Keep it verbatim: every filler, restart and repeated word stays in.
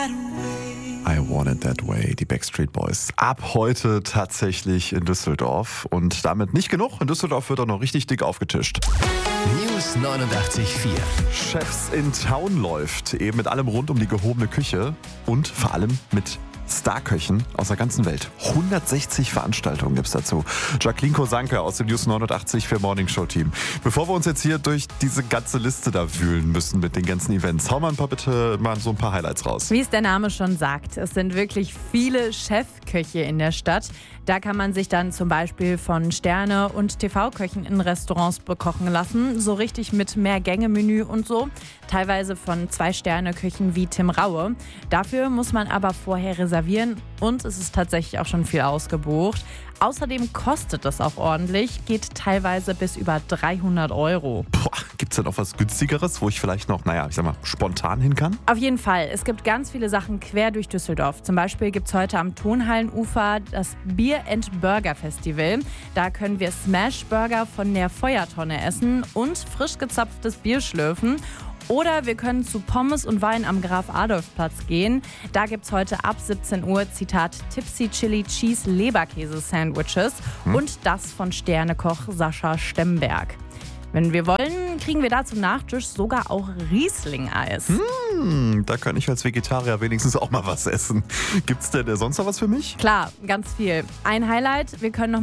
I Want It That Way, die Backstreet Boys. Ab heute tatsächlich in Düsseldorf. Und damit nicht genug. In Düsseldorf wird auch noch richtig dick aufgetischt. News neunundachtzig Komma vier. Chefs in Town läuft. Eben mit allem rund um die gehobene Küche. Und vor allem mit Starköchen aus der ganzen Welt. hundertsechzig Veranstaltungen gibt es dazu. Jacqueline Kosanke aus dem News neunundachtzig für Morning Show Team. Bevor wir uns jetzt hier durch diese ganze Liste da wühlen müssen mit den ganzen Events, hau mal ein paar bitte mal so ein paar Highlights raus. Wie es der Name schon sagt, es sind wirklich viele Chefköche in der Stadt. Da kann man sich dann zum Beispiel von Sterne- und T V-Köchen in Restaurants bekochen lassen. So richtig mit Mehrgänge-Menü und so. Teilweise von Zwei-Sterne-Köchen wie Tim Raue. Dafür muss man aber vorher reservieren und es ist tatsächlich auch schon viel ausgebucht. Außerdem kostet das auch ordentlich, geht teilweise bis über dreihundert Euro. Boah, gibt's denn auch was günstigeres, wo ich vielleicht noch, naja, ich sag mal, spontan hin kann? Auf jeden Fall. Es gibt ganz viele Sachen quer durch Düsseldorf. Zum Beispiel gibt es heute am Tonhallenufer das Beer and Burger Festival. Da können wir Smash Burger von der Feuertonne essen und frisch gezapftes Bier schlürfen. Oder wir können zu Pommes und Wein am Graf-Adolf-Platz gehen. Da gibt es heute ab siebzehn Uhr, Zitat, Tipsy Chili Cheese Leberkäse-Sandwiches hm. und das von Sternekoch Sascha Stemberg. Wenn wir wollen, kriegen wir da zum Nachtisch sogar auch Riesling-Eis. Hm, da kann ich als Vegetarier wenigstens auch mal was essen. Gibt's denn sonst noch was für mich? Klar, ganz viel. Ein Highlight, wir können noch